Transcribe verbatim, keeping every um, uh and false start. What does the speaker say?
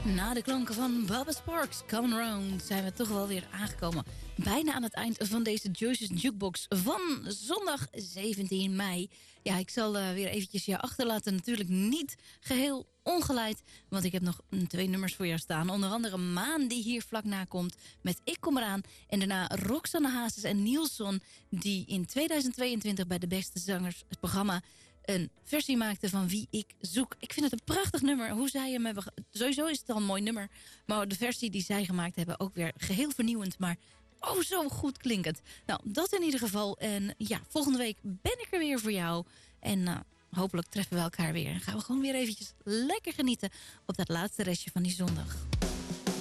Na de klanken van Baba Sparks, Come Around, zijn we toch wel weer aangekomen. Bijna aan het eind van deze Joyce's Jukebox van zondag zeventien mei. Ja, ik zal uh, weer eventjes je achterlaten. Natuurlijk niet geheel ongeleid, want ik heb nog twee nummers voor jou staan. Onder andere Maan, die hier vlak na komt met Ik Kom Eraan. En daarna Roxanne Hazes en Nielson, die in tweeduizend tweeëntwintig bij de Beste Zangers het programma een versie maakte van Wie Ik Zoek. Ik vind het een prachtig nummer. Hoe zij hem hebben... Sowieso is het al een mooi nummer. Maar de versie die zij gemaakt hebben ook weer geheel vernieuwend. Maar oh, zo goed klinkend. Nou, dat in ieder geval. En ja, volgende week ben ik er weer voor jou. En uh, hopelijk treffen we elkaar weer. En gaan we gewoon weer eventjes lekker genieten op dat laatste restje van die zondag.